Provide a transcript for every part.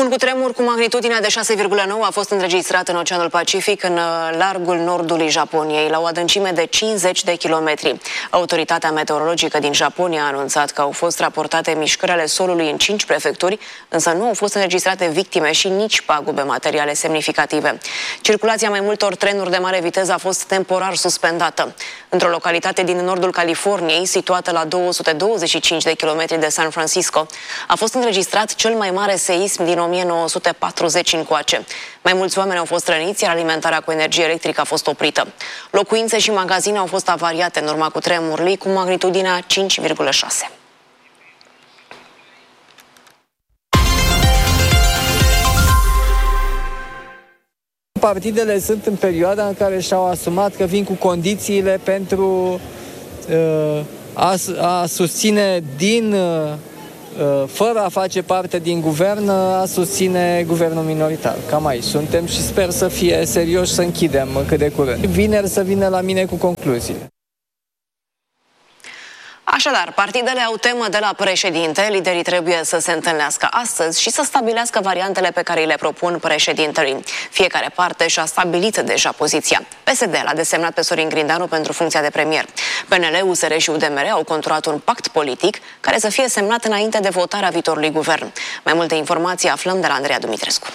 Un cutremur cu magnitudinea de 6,9 a fost înregistrat în Oceanul Pacific, în largul nordului Japoniei, la o adâncime de 50 de kilometri. Autoritatea meteorologică din Japonia a anunțat că au fost raportate mișcări ale solului în 5 prefecturi, însă nu au fost înregistrate victime și nici pagube materiale semnificative. Circulația mai multor trenuri de mare viteză a fost temporar suspendată. Într-o localitate din nordul Californiei, situată la 225 de kilometri de San Francisco, a fost înregistrat cel mai mare seism din 1940 încoace. Mai mulți oameni au fost răniți, iar alimentarea cu energie electrică a fost oprită. Locuințe și magazine au fost avariate în urma cutremurului cu magnitudinea 5,6. Partidele sunt în perioada în care și-au asumat că vin cu condițiile pentru a susține fără a face parte din guvern, a susține guvernul minoritar. Cam aici suntem și sper să fie serioși, să închidem cât de curând. Vineri să vină la mine cu concluziile. Așadar, partidele au temă de la președinte, liderii trebuie să se întâlnească astăzi și să stabilească variantele pe care le propun președintelui. Fiecare parte și-a stabilit deja poziția. PSD l-a desemnat pe Sorin Grindeanu pentru funcția de premier. PNL, USR și UDMR au conturat un pact politic care să fie semnat înainte de votarea viitorului guvern. Mai multe informații aflăm de la Andreea Dumitrescu.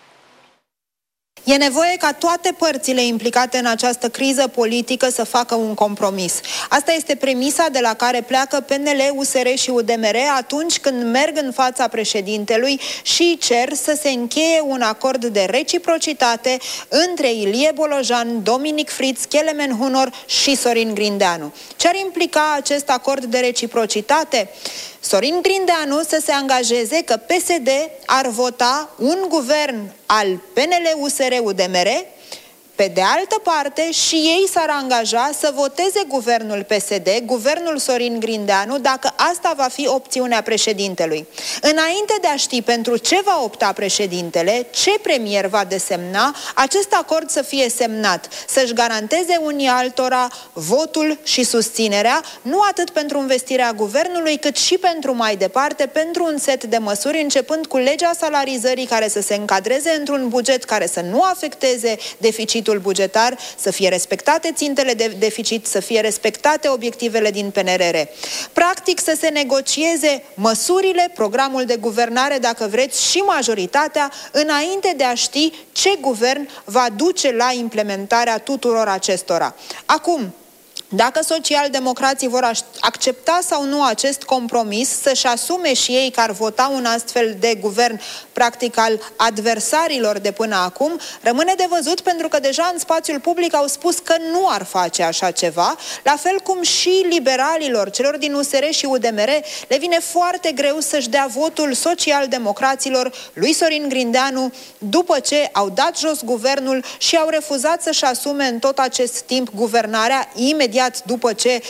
E nevoie ca toate părțile implicate în această criză politică să facă un compromis. Asta este premisa de la care pleacă PNL, USR și UDMR atunci când merg în fața președintelui și cer să se încheie un acord de reciprocitate între Ilie Bolojan, Dominic Fritz, Kelemen Hunor și Sorin Grindeanu. Ce ar implica acest acord de reciprocitate? Sorin Grindeanu să se angajeze că PSD ar vota un guvern al PNL-USR-UDMR, pe de altă parte și ei s-ar angaja să voteze guvernul PSD, guvernul Sorin Grindeanu, dacă asta va fi opțiunea președintelui. Înainte de a ști pentru ce va opta președintele, ce premier va desemna, acest acord să fie semnat, să-și garanteze unii altora votul și susținerea, nu atât pentru învestirea guvernului, cât și pentru mai departe, pentru un set de măsuri, începând cu legea salarizării care să se încadreze într-un buget care să nu afecteze deficitul bugetar, să fie respectate țintele de deficit, să fie respectate obiectivele din PNRR. Practic să se negocieze măsurile, programul de guvernare, dacă vreți, și majoritatea, înainte de a ști ce guvern va duce la implementarea tuturor acestora. Acum, dacă socialdemocrații vor accepta sau nu acest compromis, să-și asume și ei că ar vota un astfel de guvern practic al adversarilor de până acum, rămâne de văzut, pentru că deja în spațiul public au spus că nu ar face așa ceva, la fel cum și liberalilor, celor din USR și UDMR, le vine foarte greu să-și dea votul socialdemocraților lui Sorin Grindeanu după ce au dat jos guvernul și au refuzat să-și asume în tot acest timp guvernarea imediat după ce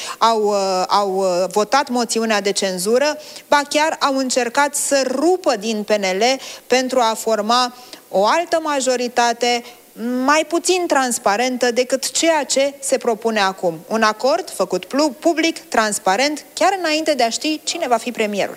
au votat moțiunea de cenzură, ba chiar au încercat să rupă din PNL pentru a forma o altă majoritate mai puțin transparentă decât ceea ce se propune acum. Un acord făcut public, transparent, chiar înainte de a ști cine va fi premierul.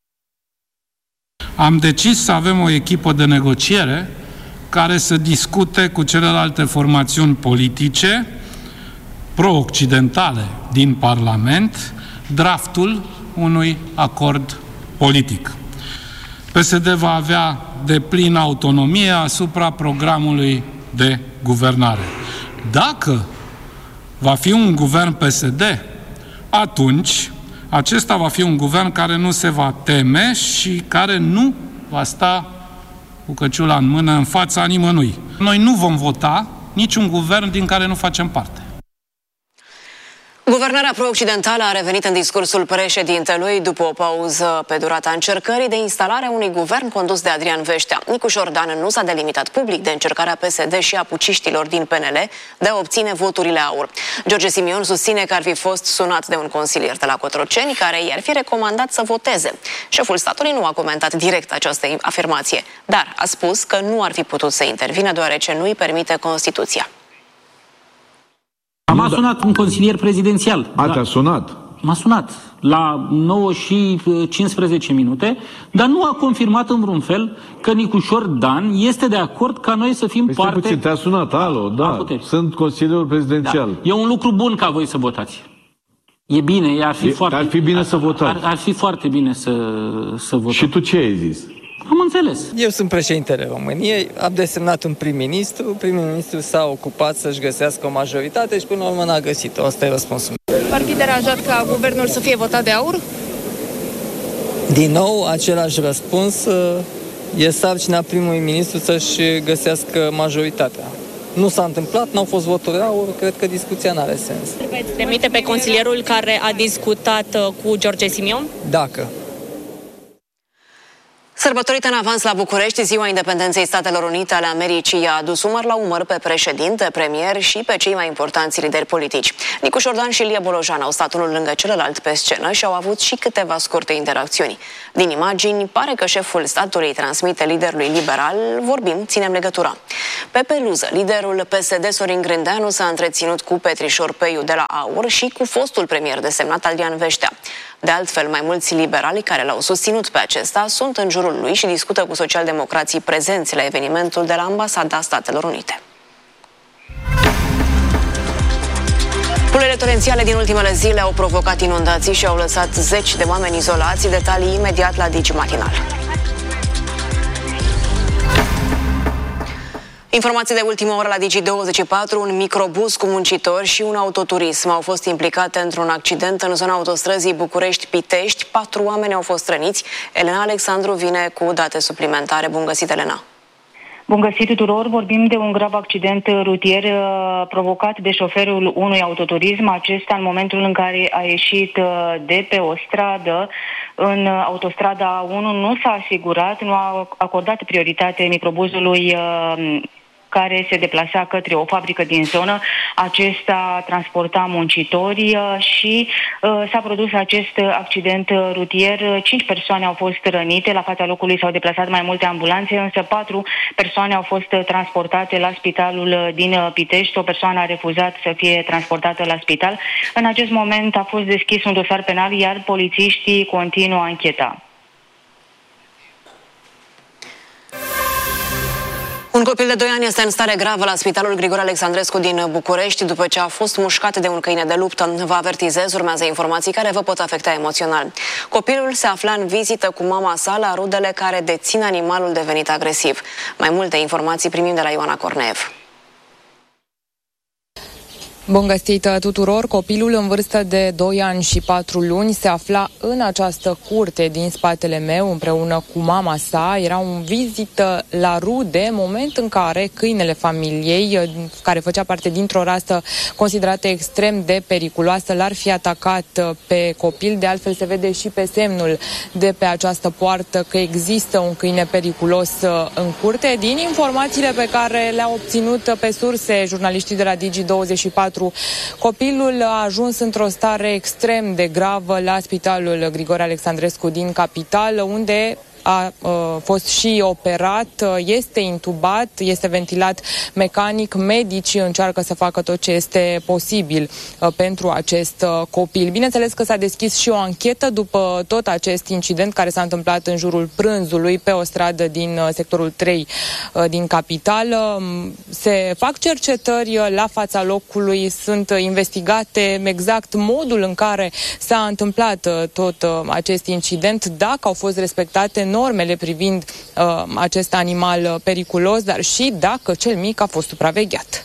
Am decis să avem o echipă de negociere care să discute cu celelalte formațiuni politice pro-occidentale din Parlament draftul unui acord politic. PSD va avea deplină autonomie asupra programului de guvernare. Dacă va fi un guvern PSD, atunci acesta va fi un guvern care nu se va teme și care nu va sta cu căciula în mână în fața nimănui. Noi nu vom vota niciun guvern din care nu facem parte. Guvernarea pro-occidentală a revenit în discursul președintelui după o pauză pe durata încercării de instalare a unui guvern condus de Adrian Veștea. Nicu Șordan nu s-a delimitat public de încercarea PSD și a puciștilor din PNL de a obține voturile aur. George Simion susține că ar fi fost sunat de un consilier de la Cotroceni care i-ar fi recomandat să voteze. Șeful statului nu a comentat direct această afirmație, dar a spus că nu ar fi putut să intervină deoarece nu îi permite Constituția. M-a sunat un consilier prezidențial. Te-a sunat? M-a sunat la 9 și 15 minute, dar nu a confirmat în vreun fel că Nicușor Dan este de acord ca noi să fim parte... Puțin, te-a sunat, alo, da, sunt consilier prezidențial. Da. E un lucru bun ca voi să votați. E bine, ar fi bine să votați. Ar fi foarte bine să votăm. Și tu ce ai zis? Am înțeles. Eu sunt președintele României, am desemnat un prim-ministru, prim-ministru s-a ocupat să-și găsească o majoritate și până la urmă n-a găsit-o. Asta e răspunsul. Ar fi deranjat ca guvernul să fie votat de AUR? Din nou, același răspuns, e sarcina primului ministru să-și găsească majoritatea. Nu s-a întâmplat, n-au fost voturi AUR, cred că discuția n-are sens. Veți demite pe consilierul care a discutat cu George Simion? Dacă. Sărbătorită în avans la București, Ziua Independenței Statelor Unite ale Americii a adus umăr la umăr pe președinte, premier și pe cei mai importanți lideri politici. Nicușor Dan și Ilie Bolojan au stat unul lângă celălalt pe scenă și au avut și câteva scurte interacțiuni. Din imagini, pare că șeful statului îi transmite liderului liberal: vorbim, ținem legătura. Pe peluză, liderul PSD Sorin Grindeanu s-a întreținut cu Petrișor Peiu de la AUR și cu fostul premier desemnat Adrian Veștea. De altfel, mai mulți liberali care l-au susținut pe acesta sunt în jurul lui și discută cu socialdemocrații prezenți la evenimentul de la Ambasada Statelor Unite. Ploile torențiale din ultimele zile au provocat inundații și au lăsat zeci de oameni izolați. Detalii imediat la Digi Matinal. Informații de ultimă oră la Digi24. Un microbus cu muncitori și un autoturism au fost implicate într-un accident în zona autostrăzii București-Pitești. 4 oameni au fost răniți. Elena Alexandru vine cu date suplimentare. Bun găsit, Elena! Bun găsit tuturor! Vorbim de un grav accident rutier provocat de șoferul unui autoturism. Acesta, în momentul în care a ieșit de pe o stradă, în autostrada 1, nu s-a asigurat, nu a acordat prioritate microbuzului care se deplasa către o fabrică din zonă. Acesta transporta muncitori și s-a produs acest accident rutier. 5 persoane au fost rănite. La fața locului s-au deplasat mai multe ambulanțe, însă 4 persoane au fost transportate la spitalul din Pitești. O persoană a refuzat să fie transportată la spital. În acest moment a fost deschis un dosar penal, iar polițiștii continuă ancheta. Un copil de 2 ani este în stare gravă la Spitalul Grigore Alexandrescu din București după ce a fost mușcat de un câine de luptă. Vă avertizez, urmează informații care vă pot afecta emoțional. Copilul se afla în vizită cu mama sa la rudele care dețin animalul devenit agresiv. Mai multe informații primim de la Ioana Corneev. Bun găsit tuturor! Copilul în vârstă de 2 ani și 4 luni se afla în această curte din spatele meu împreună cu mama sa. Era în vizită la rude, moment în care câinele familiei, care făcea parte dintr-o rasă considerată extrem de periculoasă, l-ar fi atacat pe copil. De altfel se vede și pe semnul de pe această poartă că există un câine periculos în curte. Din informațiile pe care le-au obținut pe surse jurnaliștii de la Digi24, copilul a ajuns într-o stare extrem de gravă la Spitalul Grigore Alexandrescu din capitală, unde a fost și operat, este intubat, este ventilat mecanic. Medicii încearcă să facă tot ce este posibil pentru acest copil. Bineînțeles că s-a deschis și o anchetă după tot acest incident care s-a întâmplat în jurul prânzului pe o stradă din sectorul 3 din capitală. Se fac cercetări la fața locului, sunt investigate exact modul în care s-a întâmplat tot acest incident, dacă au fost respectate normele privind acest animal periculos, dar și dacă cel mic a fost supravegheat.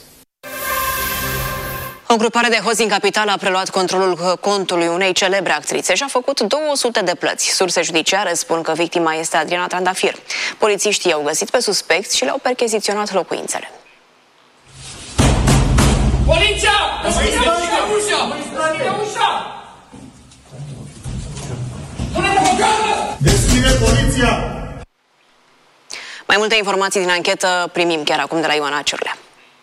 O grupare de hoți din capitală a preluat controlul contului unei celebre actrițe și a făcut 200 de plăți. Surse judiciare spun că victima este Adriana Trandafir. Polițiștii i-au găsit pe suspecți și le-au percheziționat locuințele. Poliția! Deschide ușa! Deschide poliția! Mai multe informații din anchetă primim chiar acum de la Ioana Ciurlea.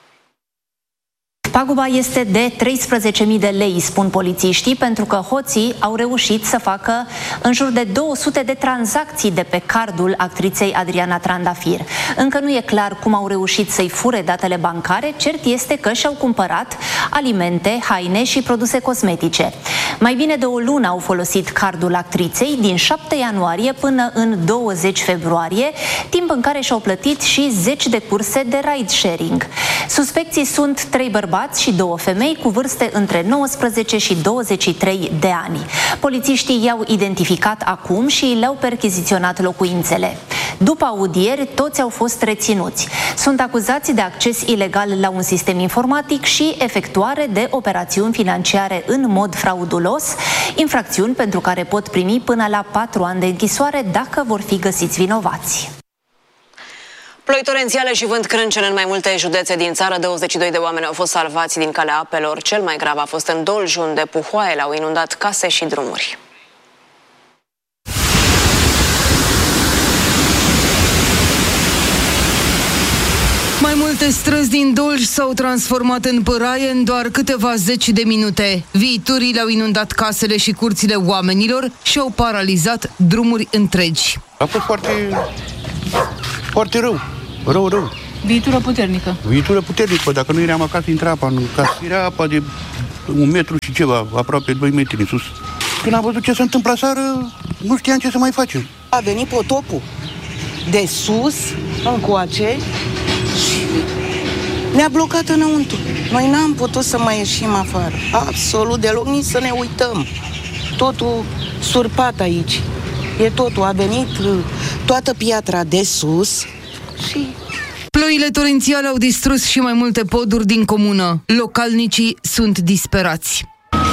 Paguba este de 13.000 de lei, spun polițiștii, pentru că hoții au reușit să facă în jur de 200 de tranzacții de pe cardul actriței Adriana Trandafir. Încă nu e clar cum au reușit să-i fure datele bancare, cert este că și-au cumpărat alimente, haine și produse cosmetice. Mai bine de o lună au folosit cardul actriței din 7 ianuarie până în 20 februarie, timp în care și-au plătit și 10 de curse de ride-sharing. Suspecții sunt 3 bărbați și 2 femei cu vârste între 19 și 23 de ani. Polițiștii i-au identificat acum și le-au percheziționat locuințele. După audieri, toți au fost reținuți. Sunt acuzați de acces ilegal la un sistem informatic și efectuare de operațiuni financiare în mod fraudulos, infracțiuni pentru care pot primi până la 4 ani de închisoare dacă vor fi găsiți vinovați. Ploi torențiale și vânt crâncen în mai multe județe din țară. 22 de oameni au fost salvați din calea apelor. Cel mai grav a fost în Dolj, unde puhoaiele au inundat case și drumuri. Mai multe străzi din Dolj s-au transformat în păraie în doar câteva zeci de minute. Viiturile au inundat casele și curțile oamenilor și au paralizat drumuri întregi. A fost foarte rău. Rău. Viitură puternică. Viitură puternică. Dacă nu eram acasă, intra apa în casă. Era apa de 1 metru și ceva, aproape 2 metri în sus. Când am văzut ce se întâmplă aseară, nu știam ce să mai facem. A venit potopul de sus, încoace, și ne-a blocat înăuntru. Noi n-am putut să mai ieșim afară. Absolut deloc, nici să ne uităm. Totul surpat aici. E totul. A venit toată piatra de sus și... Ploile torențiale au distrus și mai multe poduri din comună. Localnicii sunt disperați.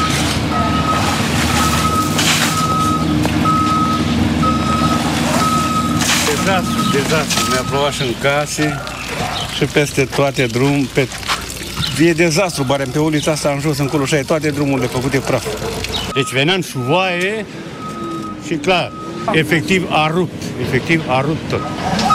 Dezastru. Mi-a plouat și în case și peste toate drumul. E dezastru, barem pe ulița asta în jos, încolo, și ai toate drumurile făcute praf. Deci venea în șuvoaie și clar, efectiv a rupt tot.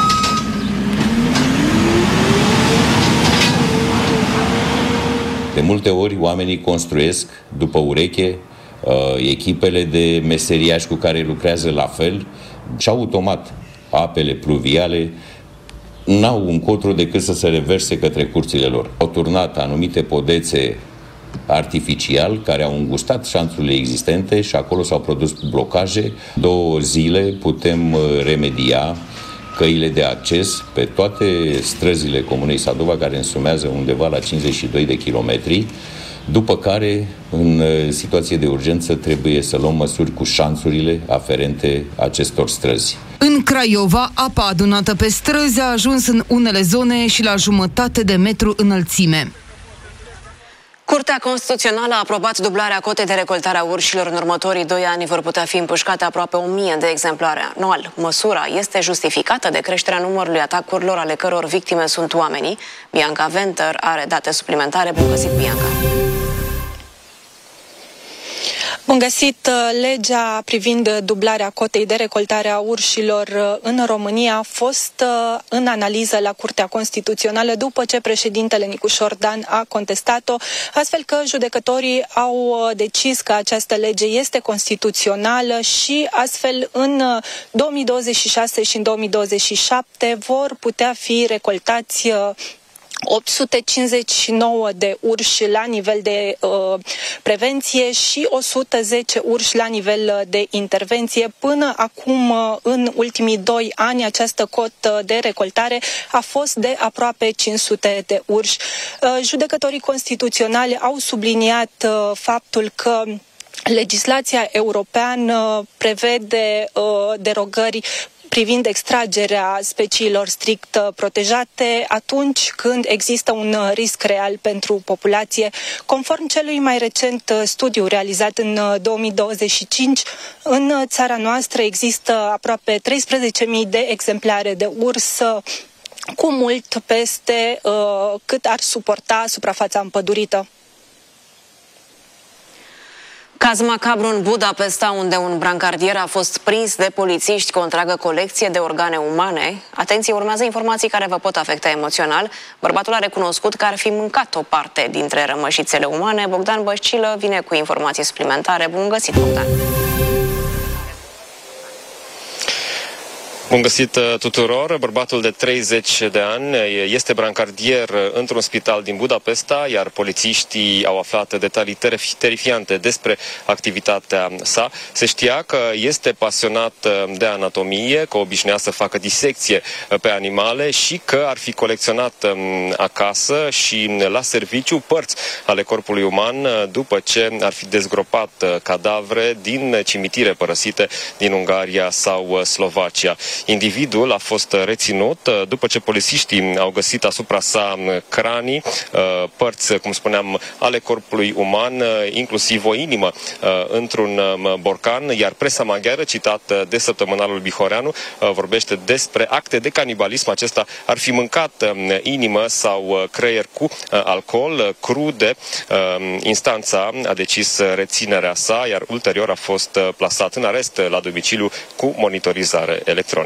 De multe ori oamenii construiesc după ureche, echipele de meseriași cu care lucrează la fel și automat apele pluviale n-au încotro decât să se reverse către curțile lor. Au turnat anumite podețe artificial care au îngustat șanțurile existente și acolo s-au produs blocaje. 2 zile putem remedia căile de acces pe toate străzile Comunei Sadova, care însumează undeva la 52 de kilometri, după care, în situație de urgență, trebuie să luăm măsuri cu șanțurile aferente acestor străzi. În Craiova, apa adunată pe străzi a ajuns în unele zone și la jumătate de metru înălțime. Curtea Constituțională a aprobat dublarea cotei de recoltare a urșilor. În următorii 2 ani vor putea fi împușcate aproape 1000 de exemplare anual. Măsura este justificată de creșterea numărului atacurilor ale căror victime sunt oamenii. Bianca Venter are date suplimentare. Bun găsit, Bianca! Bun găsit! Legea privind dublarea cotei de recoltare a urșilor în România a fost în analiză la Curtea Constituțională după ce președintele Nicușor Dan a contestat-o, astfel că judecătorii au decis că această lege este constituțională și astfel în 2026 și în 2027 vor putea fi recoltați 859 de urși la nivel de prevenție și 110 urși la nivel de intervenție. Până acum, în ultimii 2 ani, această cotă de recoltare a fost de aproape 500 de urși. Judecătorii constituționali au subliniat faptul că legislația europeană prevede derogări privind extragerea speciilor strict protejate atunci când există un risc real pentru populație. Conform celui mai recent studiu realizat în 2025, în țara noastră există aproape 13.000 de exemplare de urs, cu mult peste cât ar suporta suprafața împădurită. Caz macabru în Budapesta, unde un brancardier a fost prins de polițiști cu o întreagă colecție de organe umane. Atenție, urmează informații care vă pot afecta emoțional. Bărbatul a recunoscut că ar fi mâncat o parte dintre rămășițele umane. Bogdan Bășcilă vine cu informații suplimentare. Bun găsit, Bogdan! Bun găsit tuturor! Bărbatul de 30 de ani este brancardier într-un spital din Budapesta, iar polițiștii au aflat detalii terifiante despre activitatea sa. Se știa că este pasionat de anatomie, că obișnuia să facă disecție pe animale și că ar fi colecționat acasă și la serviciu părți ale corpului uman după ce ar fi dezgropat cadavre din cimitire părăsite din Ungaria sau Slovacia. Individul a fost reținut după ce polițiștii au găsit asupra sa cranii, părți, cum spuneam, ale corpului uman, inclusiv o inimă într-un borcan, iar presa maghiară, citat de săptămânalul Bihoreanu, vorbește despre acte de canibalism. Acesta ar fi mâncat inimă sau creier cu alcool crude. Instanța a decis reținerea sa, iar ulterior a fost plasat în arest la domiciliu cu monitorizare electronică.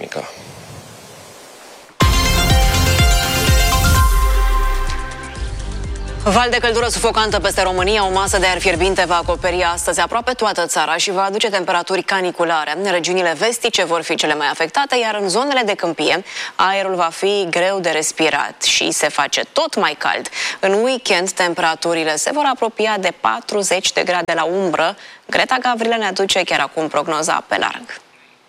Val de căldură sufocantă peste România, o masă de aer fierbinte va acoperi astăzi aproape toată țara și va aduce temperaturi caniculare. Regiunile vestice vor fi cele mai afectate, iar în zonele de câmpie aerul va fi greu de respirat și se face tot mai cald. În weekend temperaturile se vor apropia de 40 de grade la umbră. Greta Gavrilă ne aduce chiar acum prognoza pe larg.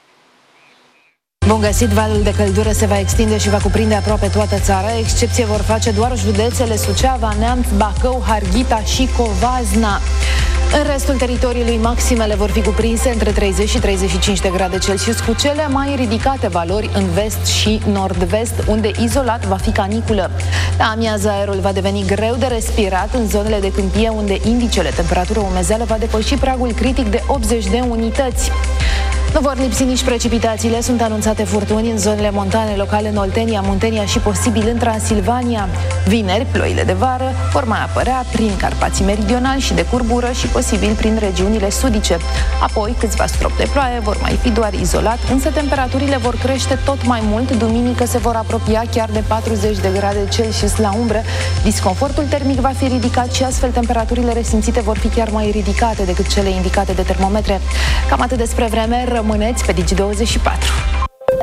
Bun găsit, valul de căldură se va extinde și va cuprinde aproape toată țara. Excepție vor face doar județele Suceava, Neamț, Bacău, Harghita și Covasna. În restul teritoriului, maximele vor fi cuprinse între 30 și 35 de grade Celsius, cu cele mai ridicate valori în vest și nord-vest, unde izolat va fi caniculă. La amiază, aerul va deveni greu de respirat în zonele de câmpie, unde indicele temperatură umezeală va depăși pragul critic de 80 de unități. Nu vor lipsi nici precipitațiile, sunt anunțate furtuni în zonele montane locale în Oltenia, Muntenia și posibil în Transilvania. Vineri, ploile de vară vor mai apărea prin Carpații meridionali și de curbură și posibil prin regiunile sudice. Apoi, câțiva stropi de ploaie vor mai fi doar izolat, însă temperaturile vor crește tot mai mult. Duminică se vor apropia chiar de 40 de grade Celsius la umbră. Disconfortul termic va fi ridicat și astfel temperaturile resimțite vor fi chiar mai ridicate decât cele indicate de termometre. Cam atât despre vreme. Rămâneți pe Digi24.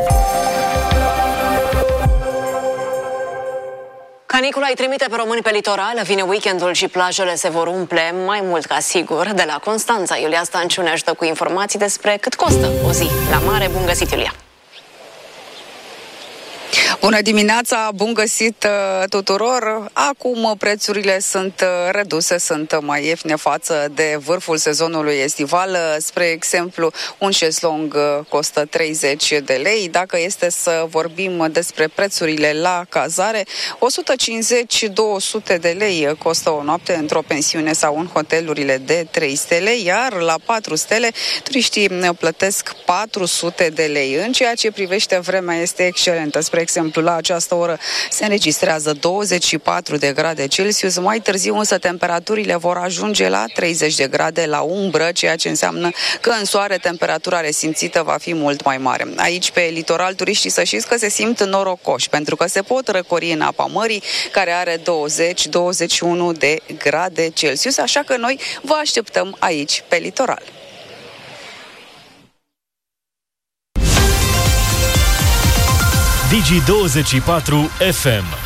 Canicula îi trimite pe români pe litoral, vine weekendul și plajele se vor umple mai mult ca sigur. De la Constanța, Iulia Stanciu ne ajută cu informații despre cât costă o zi la mare. Bun găsit, Iulia! Bună dimineața, bun găsit tuturor! Acum prețurile sunt reduse, sunt mai ieftine față de vârful sezonului estival. Spre exemplu, un șezlong costă 30 de lei. Dacă este să vorbim despre prețurile la cazare, 150-200 de lei costă o noapte într-o pensiune sau în hotelurile de 3 stele, iar la 4 stele turiștii plătesc 400 de lei. În ceea ce privește vremea, este excelentă. Spre exemplu, la această oră se înregistrează 24 de grade Celsius, mai târziu însă temperaturile vor ajunge la 30 de grade la umbră, ceea ce înseamnă că în soare temperatura resimțită va fi mult mai mare. Aici, pe litoral, turiștii să știți că se simt norocoși, pentru că se pot răcori în apa mării, care are 20-21 de grade Celsius, așa că noi vă așteptăm aici, pe litoral. Digi24 FM.